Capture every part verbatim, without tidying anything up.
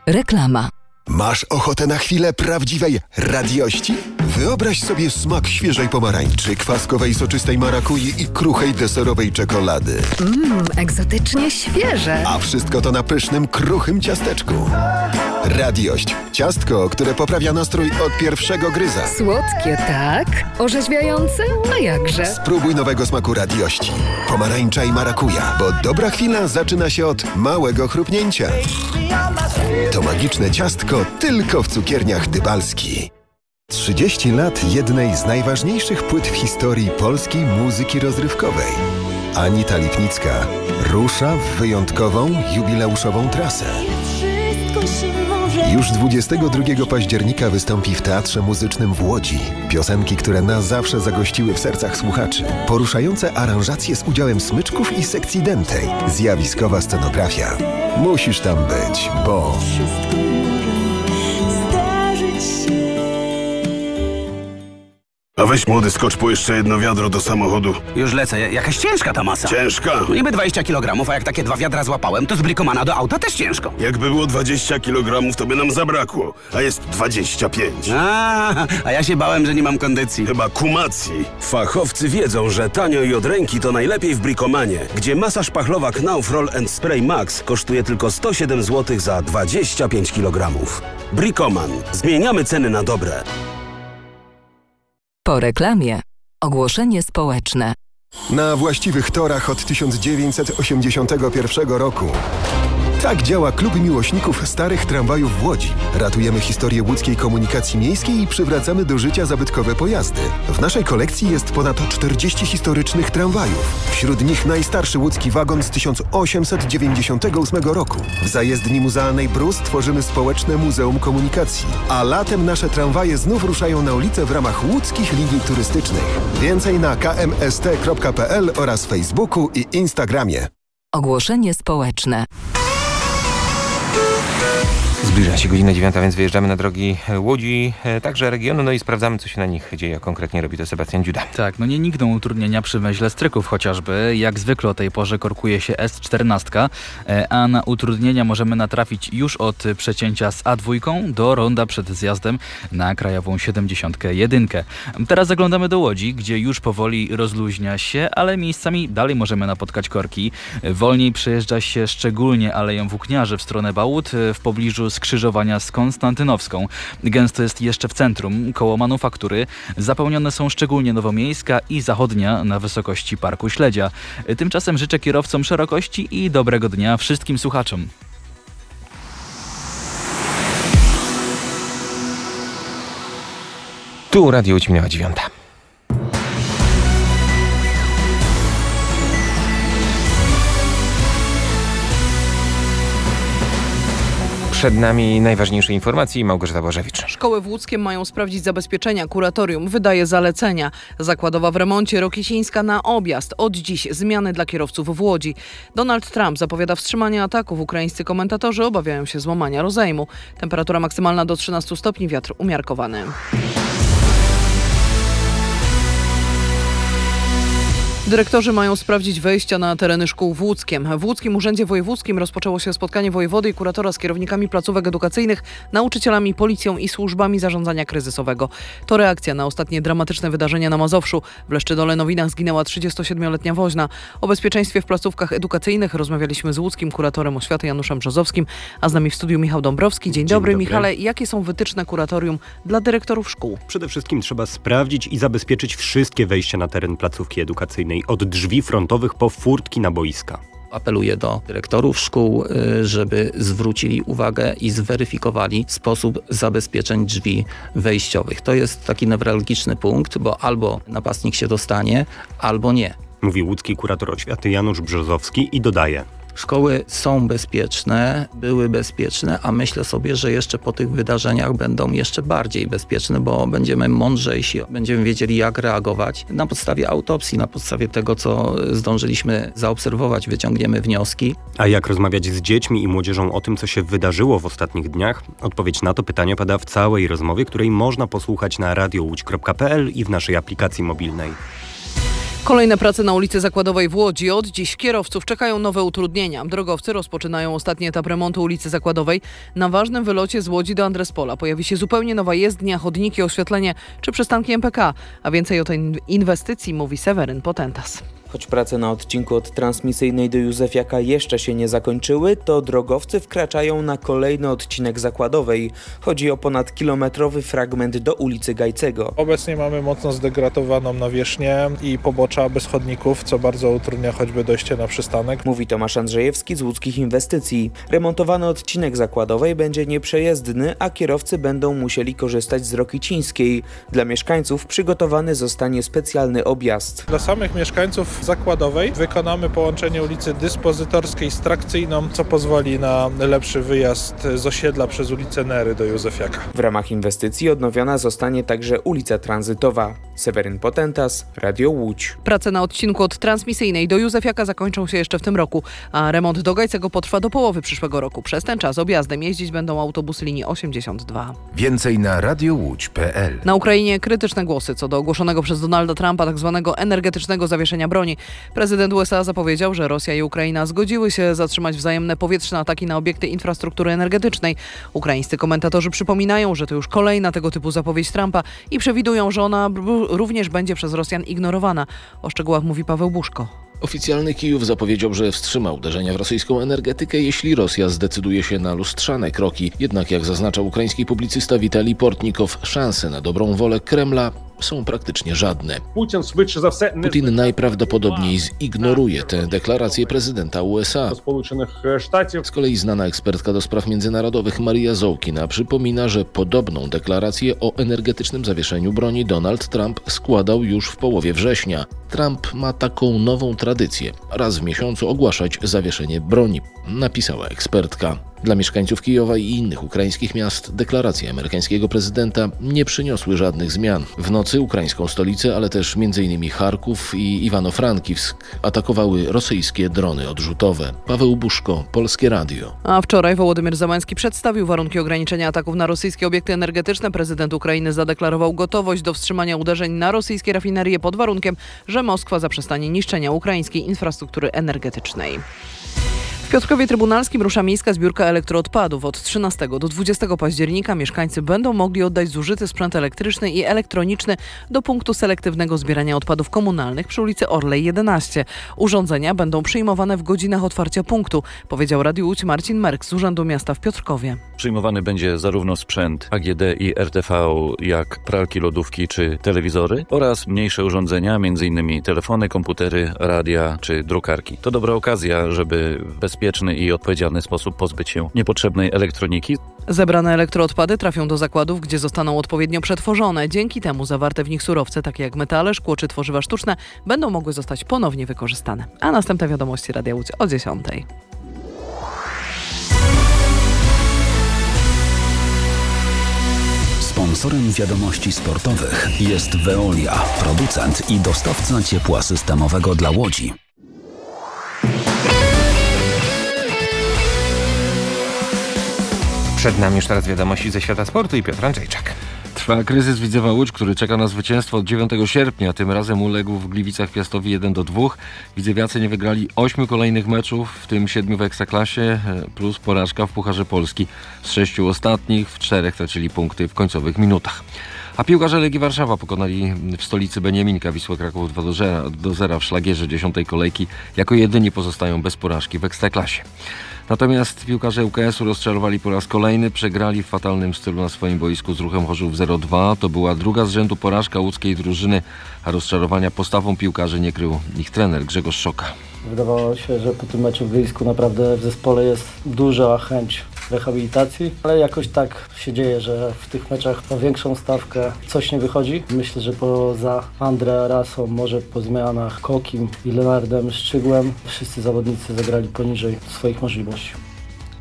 Reklama. Masz ochotę na chwilę prawdziwej radiości? Wyobraź sobie smak świeżej pomarańczy, kwaskowej soczystej marakui i kruchej deserowej czekolady. Mmm, egzotycznie świeże. A wszystko to na pysznym, kruchym ciasteczku. Radiość. Ciastko, które poprawia nastrój od pierwszego gryza. Słodkie, tak? Orzeźwiające? A jakże? Spróbuj nowego smaku radiości. Pomarańcza i marakuja, bo dobra chwila zaczyna się od małego chrupnięcia. To magiczne ciastko tylko w cukierniach Dybalski. trzydzieści lat jednej z najważniejszych płyt w historii polskiej muzyki rozrywkowej. Anita Lipnicka rusza w wyjątkową, jubileuszową trasę. Już dwudziestego drugiego października wystąpi w Teatrze Muzycznym w Łodzi. Piosenki, które na zawsze zagościły w sercach słuchaczy. Poruszające aranżacje z udziałem smyczków i sekcji dętej. Zjawiskowa scenografia. Musisz tam być, bo... A weź młody, skocz po jeszcze jedno wiadro do samochodu. Już lecę. Jakaś ciężka ta masa. Ciężka? No niby dwadzieścia kilogramów, a jak takie dwa wiadra złapałem, to z Bricomana do auta też ciężko. Jakby było dwadzieścia kilogramów, to by nam zabrakło. A jest dwadzieścia pięć. A, a ja się bałem, że nie mam kondycji. Chyba kumacji. Fachowcy wiedzą, że tanio i od ręki to najlepiej w Bricomanie, gdzie masa szpachlowa Knauf Roll and Spray Max kosztuje tylko sto siedem złotych za dwadzieścia pięć kilogramów. Bricoman. Zmieniamy ceny na dobre. Po reklamie. Ogłoszenie społeczne. Na właściwych torach od tysiąc dziewięćset osiemdziesiątego pierwszego roku. Tak działa Klub Miłośników Starych Tramwajów w Łodzi. Ratujemy historię łódzkiej komunikacji miejskiej i przywracamy do życia zabytkowe pojazdy. W naszej kolekcji jest ponad czterdzieści historycznych tramwajów. Wśród nich najstarszy łódzki wagon z tysiąc osiemset dziewięćdziesiątego ósmego roku. W zajezdni muzealnej Brus tworzymy społeczne Muzeum Komunikacji. A latem nasze tramwaje znów ruszają na ulicę w ramach łódzkich linii turystycznych. Więcej na k m s t kropka p l oraz Facebooku i Instagramie. Ogłoszenie społeczne. Zbliża się godzina dziewiąta, więc wyjeżdżamy na drogi Łodzi, także regionu, no i sprawdzamy, co się na nich dzieje. A konkretnie robi to Sebastian Dziuda. Tak, no nie nikną utrudnienia przy węźle Stryków chociażby. Jak zwykle o tej porze korkuje się S czternaście, a na utrudnienia możemy natrafić już od przecięcia z A dwa do ronda przed zjazdem na krajową siedemdziesiąt jeden. Teraz zaglądamy do Łodzi, gdzie już powoli rozluźnia się, ale miejscami dalej możemy napotkać korki. Wolniej przejeżdża się szczególnie Aleją Włókniarzy w stronę Bałut, w pobliżu skrzyżowania z Konstantynowską. Gęsto jest jeszcze w centrum, koło Manufaktury. Zapełnione są szczególnie Nowomiejska i Zachodnia na wysokości Parku Śledzia. Tymczasem życzę kierowcom szerokości i dobrego dnia wszystkim słuchaczom. Tu Radio Łódź, minęła dziewiąta. Przed nami najważniejsze informacje. Małgorzata Bożewicz. Szkoły w Łódzkiem mają sprawdzić zabezpieczenia. Kuratorium wydaje zalecenia. Zakładowa w remoncie, Rokicińska na objazd. Od dziś zmiany dla kierowców w Łodzi. Donald Trump zapowiada wstrzymanie ataków. Ukraińscy komentatorzy obawiają się złamania rozejmu. Temperatura maksymalna do trzynastu stopni, wiatr umiarkowany. Dyrektorzy mają sprawdzić wejścia na tereny szkół w Łódzkiem. W Łódzkim Urzędzie Wojewódzkim rozpoczęło się spotkanie wojewody i kuratora z kierownikami placówek edukacyjnych, nauczycielami, policją i służbami zarządzania kryzysowego. To reakcja na ostatnie dramatyczne wydarzenia na Mazowszu. W Leszczydole Nowinach zginęła trzydziestosiedmioletnia woźna. O bezpieczeństwie w placówkach edukacyjnych rozmawialiśmy z łódzkim kuratorem oświaty Januszem Brzozowskim, a z nami w studiu Michał Dąbrowski. Dzień, Dzień dobry. dobry. Michale, jakie są wytyczne kuratorium dla dyrektorów szkół? Przede wszystkim trzeba sprawdzić i zabezpieczyć wszystkie wejścia na teren placówki edukacyjnej. Od drzwi frontowych po furtki na boiska. Apeluję do dyrektorów szkół, żeby zwrócili uwagę i zweryfikowali sposób zabezpieczeń drzwi wejściowych. To jest taki newralgiczny punkt, bo albo napastnik się dostanie, albo nie. Mówi łódzki kurator oświaty Janusz Brzozowski i dodaje: Szkoły są bezpieczne, były bezpieczne, a myślę sobie, że jeszcze po tych wydarzeniach będą jeszcze bardziej bezpieczne, bo będziemy mądrzejsi, będziemy wiedzieli, jak reagować. Na podstawie autopsji, na podstawie tego, co zdążyliśmy zaobserwować, wyciągniemy wnioski. A jak rozmawiać z dziećmi i młodzieżą o tym, co się wydarzyło w ostatnich dniach? Odpowiedź na to pytanie pada w całej rozmowie, której można posłuchać na radio łódź kropka p l i w naszej aplikacji mobilnej. Kolejne prace na ulicy Zakładowej w Łodzi. Od dziś kierowców czekają nowe utrudnienia. Drogowcy rozpoczynają ostatni etap remontu ulicy Zakładowej. Na ważnym wylocie z Łodzi do Andrespola pojawi się zupełnie nowa jezdnia, chodniki, oświetlenie czy przystanki M P K. A więcej o tej inwestycji mówi Seweryn Potentas. Choć prace na odcinku od Transmisyjnej do Józefiaka jeszcze się nie zakończyły, to drogowcy wkraczają na kolejny odcinek Zakładowej. Chodzi o ponad kilometrowy fragment do ulicy Gajcego. Obecnie mamy mocno zdegradowaną nawierzchnię i pobocza bez chodników, co bardzo utrudnia choćby dojście na przystanek. Mówi Tomasz Andrzejewski z Łódzkich Inwestycji. Remontowany odcinek Zakładowej będzie nieprzejezdny, a kierowcy będą musieli korzystać z Rokicińskiej. Dla mieszkańców przygotowany zostanie specjalny objazd. Dla samych mieszkańców Zakładowej wykonamy połączenie ulicy Dyspozytorskiej z Trakcyjną, co pozwoli na lepszy wyjazd z osiedla przez ulicę Nery do Józefiaka. W ramach inwestycji odnowiona zostanie także ulica Tranzytowa. Seweryn Potentas, Radio Łódź. Prace na odcinku od Transmisyjnej do Józefiaka zakończą się jeszcze w tym roku, a remont do Gajcego potrwa do połowy przyszłego roku. Przez ten czas objazdem jeździć będą autobusy linii osiemdziesiąt dwa. Więcej na radiowłódź kropka p l. Na Ukrainie krytyczne głosy co do ogłoszonego przez Donalda Trumpa tzw. energetycznego zawieszenia broni. Prezydent U S A zapowiedział, że Rosja i Ukraina zgodziły się zatrzymać wzajemne powietrzne ataki na obiekty infrastruktury energetycznej. Ukraińscy komentatorzy przypominają, że to już kolejna tego typu zapowiedź Trumpa i przewidują, że ona również będzie przez Rosjan ignorowana. O szczegółach mówi Paweł Buszko. Oficjalny Kijów zapowiedział, że wstrzyma uderzenia w rosyjską energetykę, jeśli Rosja zdecyduje się na lustrzane kroki. Jednak jak zaznacza ukraiński publicysta Witalij Portnikow, szanse na dobrą wolę Kremla są praktycznie żadne. Putin najprawdopodobniej zignoruje tę deklarację prezydenta U S A. Z kolei znana ekspertka do spraw międzynarodowych Maria Zołkina przypomina, że podobną deklarację o energetycznym zawieszeniu broni Donald Trump składał już w połowie września. Trump ma taką nową tradycję, raz w miesiącu ogłaszać zawieszenie broni, napisała ekspertka. Dla mieszkańców Kijowa i innych ukraińskich miast deklaracje amerykańskiego prezydenta nie przyniosły żadnych zmian. W nocy ukraińską stolicę, ale też m.in. Charków i Iwano-Frankivsk atakowały rosyjskie drony odrzutowe. Paweł Buszko, Polskie Radio. A wczoraj Wołodymyr Zełenski przedstawił warunki ograniczenia ataków na rosyjskie obiekty energetyczne. Prezydent Ukrainy zadeklarował gotowość do wstrzymania uderzeń na rosyjskie rafinerie pod warunkiem, że Moskwa zaprzestanie niszczenia ukraińskiej infrastruktury energetycznej. W Piotrkowie Trybunalskim rusza miejska zbiórka elektroodpadów. Od trzynastego do dwudziestego października mieszkańcy będą mogli oddać zużyty sprzęt elektryczny i elektroniczny do punktu selektywnego zbierania odpadów komunalnych przy ulicy Orlej jedenaście. Urządzenia będą przyjmowane w godzinach otwarcia punktu, powiedział Radiu Łódź Marcin Merk z Urzędu Miasta w Piotrkowie. Przyjmowany będzie zarówno sprzęt A G D i R T V, jak pralki, lodówki czy telewizory oraz mniejsze urządzenia, m.in. telefony, komputery, radia czy drukarki. To dobra okazja, żeby w bezpieczny i odpowiedzialny sposób pozbyć się niepotrzebnej elektroniki. Zebrane elektroodpady trafią do zakładów, gdzie zostaną odpowiednio przetworzone. Dzięki temu zawarte w nich surowce, takie jak metale, szkło czy tworzywa sztuczne, będą mogły zostać ponownie wykorzystane. A następne wiadomości Radia Łódź o dziesiątej. Sponsorem wiadomości sportowych jest Veolia, producent i dostawca ciepła systemowego dla Łodzi. Przed nami już teraz wiadomości ze świata sportu i Piotr Andrzejczak. Trwa kryzys Widzewa Łódź, który czeka na zwycięstwo od dziewiątego sierpnia. Tym razem uległ w Gliwicach Piastowi jeden do dwóch. Widzewiacy nie wygrali ośmiu kolejnych meczów, w tym siedmiu w Ekstraklasie, plus porażka w Pucharze Polski. Z sześciu ostatnich w czterech tracili punkty w końcowych minutach. A piłkarze Legii Warszawa pokonali w stolicy Beniaminka Wisłę Kraków dwa do zera w szlagierze dziesiątej kolejki. Jako jedyni pozostają bez porażki w Ekstraklasie. Natomiast piłkarze U K S-u rozczarowali po raz kolejny, przegrali w fatalnym stylu na swoim boisku z Ruchem Chorzów zero dwa. To była druga z rzędu porażka łódzkiej drużyny, a rozczarowania postawą piłkarzy nie krył ich trener Grzegorz Szoka. Wydawało się, że po tym meczu w Gryjsku naprawdę w zespole jest duża chęć rehabilitacji, ale jakoś tak się dzieje, że w tych meczach na większą stawkę coś nie wychodzi. Myślę, że poza André Rasą, może po zmianach Kokim i Lenardem Szczygłem, wszyscy zawodnicy zagrali poniżej swoich możliwości.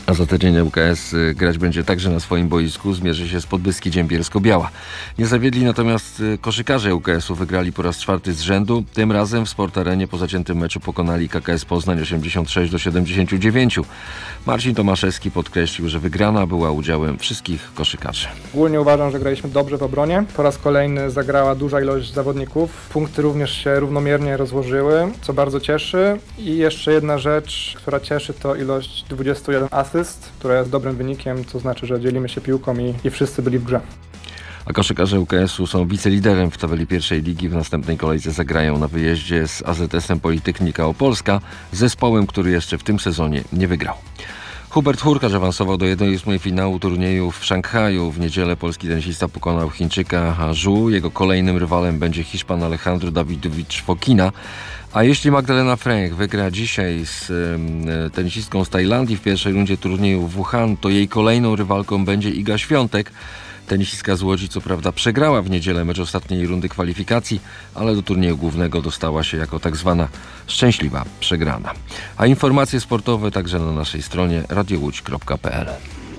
A za tydzień U K S grać będzie także na swoim boisku. Zmierzy się z Podbeskidziem Bielsko-Biała. Nie zawiedli natomiast koszykarze U K S-u. Wygrali po raz czwarty z rzędu. Tym razem w Sportarenie po zaciętym meczu pokonali K K S Poznań osiemdziesiąt sześć do siedemdziesięciu dziewięciu. Marcin Tomaszewski podkreślił, że wygrana była udziałem wszystkich koszykarzy. Ogólnie uważam, że graliśmy dobrze w obronie. Po raz kolejny zagrała duża ilość zawodników. Punkty również się równomiernie rozłożyły, co bardzo cieszy. I jeszcze jedna rzecz, która cieszy, to ilość dwudziestu jeden asyst, która jest dobrym wynikiem, co znaczy, że dzielimy się piłką i, i wszyscy byli w grze. A koszykarze U K S-u są wiceliderem w tabeli pierwszej ligi. W następnej kolejce zagrają na wyjeździe z A Z S-em Politechnika Opolska, zespołem, który jeszcze w tym sezonie nie wygrał. Hubert Hurkacz awansował do jednej ósmej finału turnieju w Szanghaju. W niedzielę polski tenisista pokonał Chińczyka Zhu. Jego kolejnym rywalem będzie Hiszpan Alejandro Davidovich Fokina. A jeśli Magdalena Fręch wygra dzisiaj z y, tenisistką z Tajlandii w pierwszej rundzie turnieju w Wuhan, to jej kolejną rywalką będzie Iga Świątek. Tenisistka z Łodzi co prawda przegrała w niedzielę mecz ostatniej rundy kwalifikacji, ale do turnieju głównego dostała się jako tak zwana szczęśliwa przegrana. A informacje sportowe także na naszej stronie radio łódź kropka p l.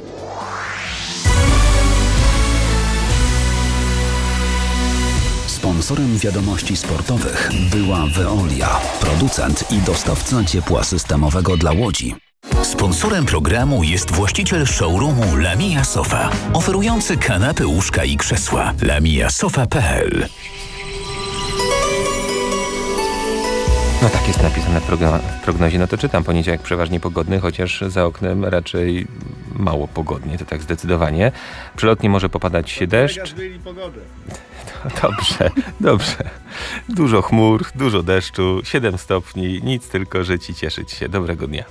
Sponsorem wiadomości sportowych była Veolia, producent i dostawca ciepła systemowego dla Łodzi. Sponsorem programu jest właściciel showroomu Lamia Sofa, oferujący kanapy, łóżka i krzesła. lamia sofa kropka p l. No tak jest napisane w, progno- w prognozie. No to czytam, poniedziałek przeważnie pogodny, chociaż za oknem raczej mało pogodnie, to tak zdecydowanie. Przelotnie może popadać deszcz. Dobrze, dobrze. Dużo chmur, dużo deszczu, siedem stopni, nic tylko żyć i cieszyć się. Dobrego dnia.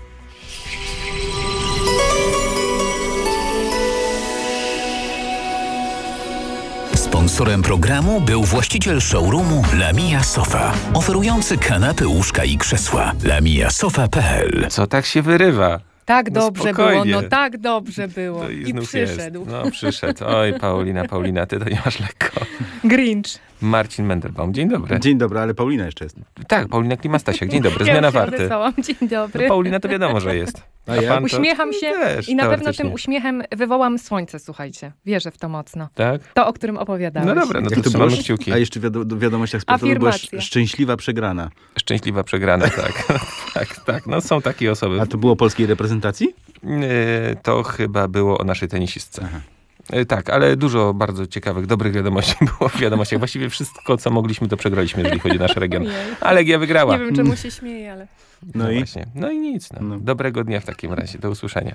Sponsorem programu był właściciel showroomu Lamia Sofa, oferujący kanapy, łóżka i krzesła. lamia sofa kropka p l. Co tak się wyrywa? Tak No dobrze spokojnie. było, no tak dobrze było. No i, I znów przyszedł. Jest. No przyszedł. Oj, Paulina, Paulina, ty to nie masz lekko. Grinch. Marcin Mendelbaum, dzień dobry. Dzień dobry, ale Paulina jeszcze jest. Tak, Paulina Klimastasiak, dzień dobry, Ja zmiana już się warty. odezwałam. Dzień dobry. No, Paulina to wiadomo, że jest. A ja? pan to Uśmiecham się też, i na pewno teoretycznie. tym uśmiechem wywołam słońce, słuchajcie. Wierzę w to mocno. Tak? To, o którym opowiadałeś. No dobra, no to Jak to trzymamy było? kciuki. A jeszcze wiado- w wiadomościach sportowych była Afirmacja. sz- szczęśliwa przegrana. Szczęśliwa przegrana, tak. tak, tak, no są takie osoby. A to było o polskiej reprezentacji? Yy, to chyba było o naszej tenisistce. Yy, tak, ale dużo bardzo ciekawych, dobrych wiadomości było w wiadomościach. Właściwie wszystko, co mogliśmy, to przegraliśmy, jeżeli chodzi o nasz region. A Legia wygrała. Nie wiem, czemu się śmieję, ale... No, No i? właśnie. No i nic. No. Dobrego dnia w takim razie. Do usłyszenia.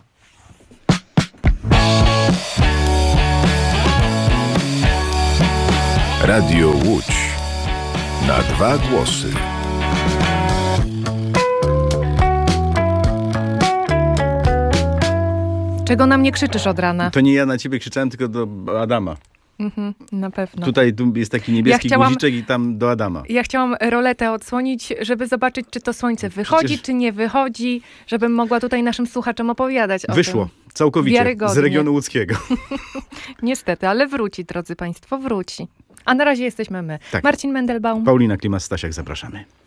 Radio Łódź. Na dwa głosy. Czego na mnie krzyczysz od rana? To nie ja na ciebie krzyczałem, tylko do Adama. Mhm, na pewno. Tutaj tu jest taki niebieski Ja chciałam- guziczek i tam do Adama. Ja chciałam roletę odsłonić, żeby zobaczyć, czy to słońce wychodzi, Przecież- czy nie wychodzi, żebym mogła tutaj naszym słuchaczom opowiadać o Wyszło. tym. Całkowicie. Wiarygodnie. Z regionu łódzkiego. Niestety, ale wróci, drodzy państwo, wróci. A na razie jesteśmy my. Tak. Marcin Mendelbaum. Paulina Klimas-Stasiak, zapraszamy.